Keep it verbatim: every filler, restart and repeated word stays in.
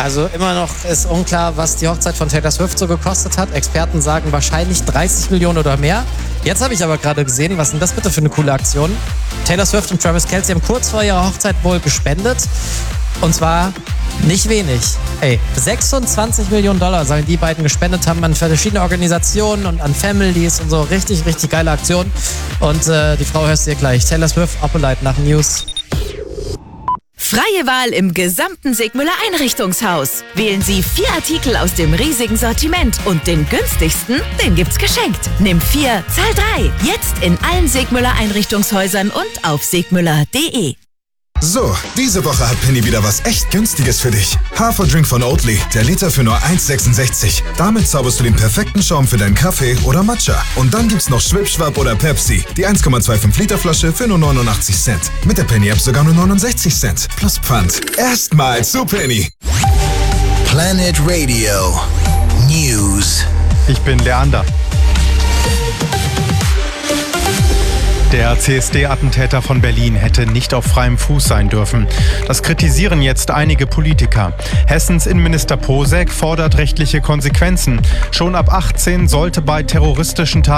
Also immer noch ist unklar, was die Hochzeit von Taylor Swift so gekostet hat. Experten sagen wahrscheinlich dreißig Millionen oder mehr. Jetzt habe ich aber gerade gesehen, was ist denn das bitte für eine coole Aktion? Taylor Swift und Travis Kelce haben kurz vor ihrer Hochzeit wohl gespendet. Und zwar nicht wenig. Ey, sechsundzwanzig Millionen Dollar sollen die beiden gespendet haben an verschiedene Organisationen und an Families und so. Richtig, richtig geile Aktion. Und äh, die Frau hörst du dir gleich. Taylor Swift, Oppolite nach News. Freie Wahl im gesamten Segmüller Einrichtungshaus. Wählen Sie vier Artikel aus dem riesigen Sortiment und den günstigsten, den gibt's geschenkt. Nimm vier, zahl drei. Jetzt in allen Segmüller Einrichtungshäusern und auf segmüller punkt de. So, diese Woche hat Penny wieder was echt Günstiges für dich. Haferdrink von Oatly, der Liter für nur eins sechsundsechzig. Damit zauberst du den perfekten Schaum für deinen Kaffee oder Matcha. Und dann gibt's noch Schwipschwapp oder Pepsi, die eins Komma fünfundzwanzig Liter Flasche für nur neunundachtzig Cent. Mit der Penny-App sogar nur neunundsechzig Cent. Plus Pfand. Erstmal zu Penny. Planet Radio News. Ich bin Leander. Der C S D-Attentäter von Berlin hätte nicht auf freiem Fuß sein dürfen. Das kritisieren jetzt einige Politiker. Hessens Innenminister Posek fordert rechtliche Konsequenzen. Schon ab achtzehn sollte bei terroristischen Taten